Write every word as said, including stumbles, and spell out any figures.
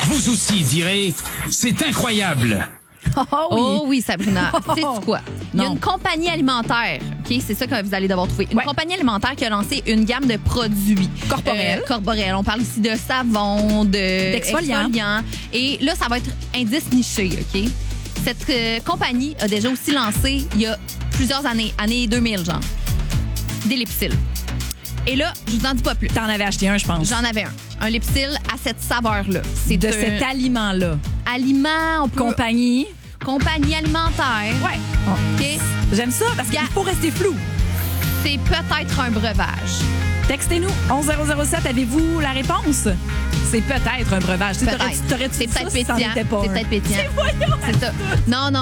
Vous aussi direz, c'est incroyable. Oh oui, Oh oui, Sabrina. Oh. Sais-tu quoi? Il y a Non. une compagnie alimentaire, OK? C'est ça que vous allez devoir trouver. Une Ouais. compagnie alimentaire qui a lancé une gamme de produits. Corporels. Euh, corporels. On parle ici de savon, de D'exfoliants. exfoliants. Et là, ça va être indice niché, OK? Cette euh, compagnie a déjà aussi lancé, il y a plusieurs années, années deux mille, genre, des Lipsil. Et là, je vous en dis pas plus. T'en avais acheté un, je pense. J'en avais un. Un Lipsil à cette saveur-là. C'est De un cet aliment-là. aliment, on peut... Compagnie. compagnie alimentaire. Ouais. Oh. OK? J'aime ça parce qu'il Yeah. faut rester flou. C'est peut-être un breuvage. Textez-nous onze zéro zéro sept, avez-vous la réponse? C'est peut-être un breuvage. Tu sais, Peut-être. t'aurais- t'aurais-tu C'est dit ça peut-être si c'en pétillant. était pas C'est un? peut-être pétillant. Voyons. C'est ça. Non, non,